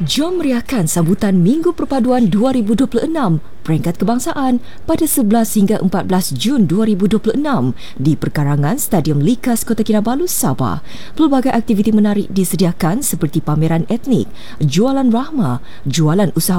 Jom meriahkan sambutan Minggu Perpaduan 2026 peringkat kebangsaan pada 11 hingga 14 Jun 2026 di perkarangan Stadium Likas Kota Kinabalu, Sabah. Pelbagai aktiviti menarik disediakan seperti pameran etnik, jualan rahmah, jualan usaha